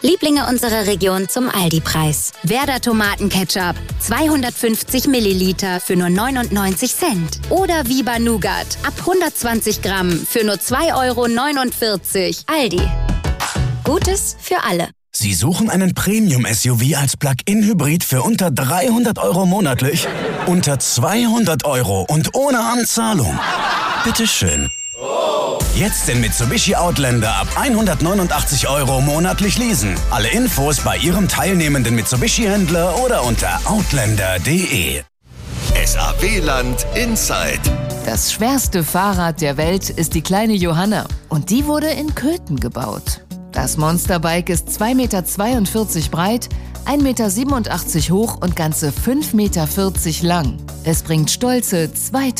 Lieblinge unserer Region zum Aldi-Preis. Werder Tomatenketchup, 250 Milliliter für nur 99 Cent. Oder Viva Nougat, ab 120 Gramm für nur 2,49 €. Aldi. Gutes für alle. Sie suchen einen Premium-SUV als Plug-in-Hybrid für unter 300 € monatlich? Unter 200 € und ohne Anzahlung? Bitteschön. Jetzt den Mitsubishi Outlander ab 189 € monatlich leasen. Alle Infos bei Ihrem teilnehmenden Mitsubishi-Händler oder unter outlander.de. SAW-Land Inside. Das schwerste Fahrrad der Welt ist die kleine Johanna. Und die wurde in Köthen gebaut. Das Monsterbike ist 2,42 Meter breit, 1,87 Meter hoch und ganze 5,40 Meter lang. Es bringt stolze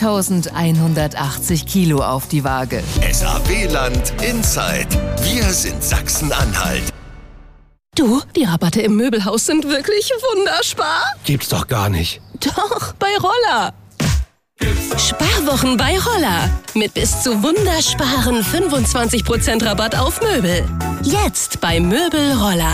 2180 Kilo auf die Waage. SAW-Land Inside. Wir sind Sachsen-Anhalt. Du, die Rabatte im Möbelhaus sind wirklich wunderspar. Gibt's doch gar nicht. Doch, bei Roller. Sparwochen bei Roller. Mit bis zu wundersparen 25% Rabatt auf Möbel. Jetzt bei Möbel Roller.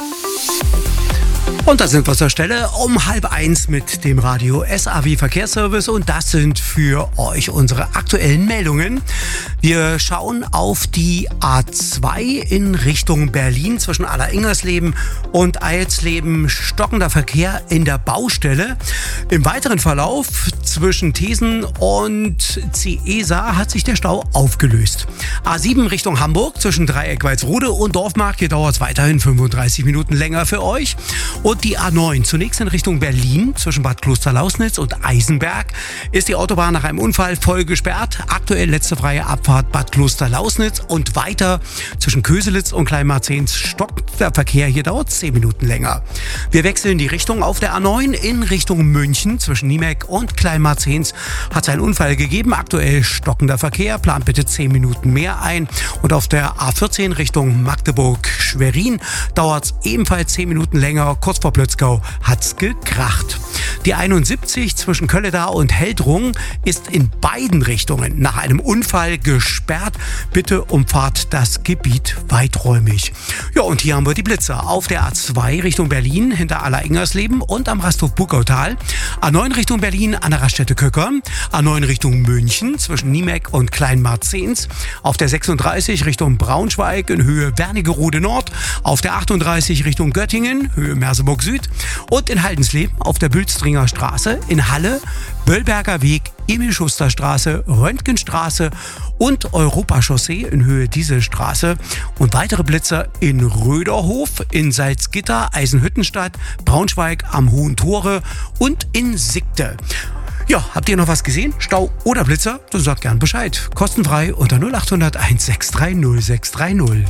Und da sind wir zur Stelle um 12:30 mit dem Radio SAW Verkehrsservice und das sind für euch unsere aktuellen Meldungen. Wir schauen auf die A2 in Richtung Berlin zwischen Aller-Ingersleben und Eilsleben. Stockender Verkehr in der Baustelle. Im weiteren Verlauf zwischen Thesen und Ciesa hat sich der Stau aufgelöst. A7 Richtung Hamburg zwischen Dreieck Walsrode und Dorfmark. Hier dauert es weiterhin 35 Minuten länger für euch. Und die A9 zunächst in Richtung Berlin zwischen Bad Klosterlausnitz und Eisenberg ist die Autobahn nach einem Unfall voll gesperrt. Aktuell letzte freie Abfahrt Bad Klosterlausnitz und weiter zwischen Köselitz und Kleinmarzens stockt der Verkehr. Hier dauert es 10 Minuten länger. Wir wechseln die Richtung auf der A9 in Richtung München zwischen Niemek und Kleinmarzens hat es einen Unfall gegeben. Aktuell stockender Verkehr. Plant bitte 10 Minuten mehr ein. Und auf der A14 Richtung Magdeburg-Schwerin dauert es ebenfalls 10 Minuten länger. Kurz vor Plötzgau hat's gekracht. Die 71 zwischen Kölledau und Heldrung ist in beiden Richtungen nach einem Unfall gesperrt. Bitte umfahrt das Gebiet weiträumig. Ja, und hier haben wir die Blitzer. Auf der A2 Richtung Berlin hinter Aller-Ingersleben und am Rasthof-Buckautal. A9 Richtung Berlin an der Raststätte Köckern. A9 Richtung München zwischen Niemek und Kleinmarzens. Auf der 36 Richtung Braunschweig in Höhe Wernigerode Nord. Auf der 38 Richtung Göttingen, Höhe Merseburg Süd. Und in Haldensleben auf der Bülstringer Straße, in Halle, Böllberger Weg, Emil-Schuster-Straße, Röntgenstraße und Europachaussee in Höhe Dieselstraße. Und weitere Blitzer in Röderhof, in Salzgitter, Eisenhüttenstadt, Braunschweig am Hohen Tore und in Siegte. Ja, habt ihr noch was gesehen? Stau oder Blitzer? Dann sagt gern Bescheid. Kostenfrei unter 0800 1630 630.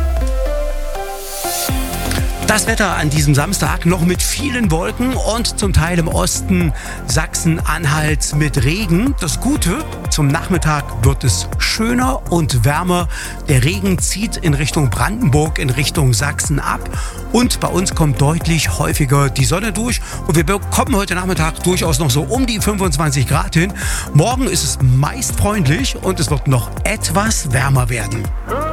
Das Wetter an diesem Samstag noch mit vielen Wolken und zum Teil im Osten Sachsen-Anhalt mit Regen. Das Gute, zum Nachmittag wird es schöner und wärmer. Der Regen zieht in Richtung Brandenburg, in Richtung Sachsen ab. Und bei uns kommt deutlich häufiger die Sonne durch. Und wir bekommen heute Nachmittag durchaus noch so um die 25 Grad hin. Morgen ist es meist freundlich und es wird noch etwas wärmer werden.